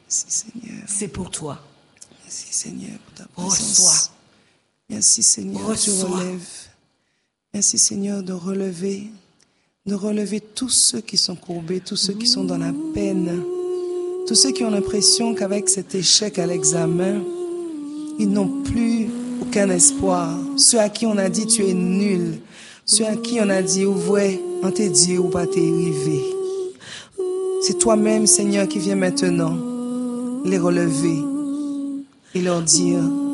Merci Seigneur. C'est pour toi. Merci Seigneur pour ta Reçois. présence. Merci Seigneur, tu Reçois. relèves. Merci Seigneur de relever tous ceux qui sont courbés, tous ceux qui sont dans la peine, tous ceux qui ont l'impression qu'avec cet échec à l'examen, ils n'ont plus aucun espoir. Ceux à qui on a dit tu es nul, ceux à qui on a dit ouvrez, on t'a dit ou pas t'es arrivé. C'est toi-même Seigneur qui viens maintenant les relever et leur dire